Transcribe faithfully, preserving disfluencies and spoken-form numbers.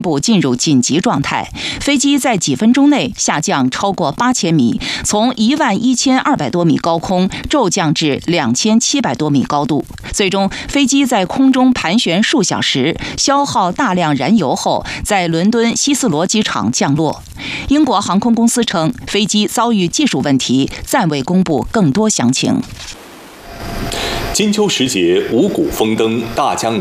部进入紧急状态，飞机在几分钟内下降超过八千米，从一万一千二百多米高空骤降至两千七百多米高度。最终，飞机在空中盘旋数小时，消耗大量燃油后，在伦敦希斯罗机场降落。英国航空公司称，飞机遭遇技术问题，暂未公布更多详情。 金秋时节，五谷丰登，大江南